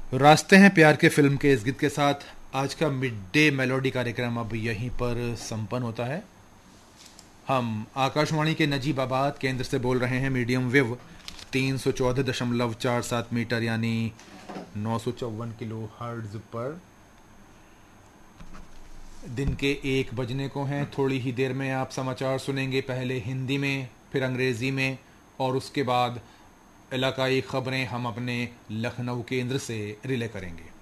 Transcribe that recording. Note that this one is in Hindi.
रास्ते हैं प्यार के फिल्म के इस गीत के साथ आज का मिड डे मेलोडी कार्यक्रम अब यहीं पर संपन्न होता है। हम आकाशवाणी के नजीबाबाद केंद्र से बोल रहे हैं मीडियम वेव 314.47 मीटर यानी 954 किलो हर्ट्ज पर। दिन के 1 बजने को हैं। थोड़ी ही देर में आप समाचार सुनेंगे, पहले हिंदी में फिर अंग्रेज़ी में और उसके बाद इलाकाई खबरें हम अपने लखनऊ केंद्र से रिले करेंगे।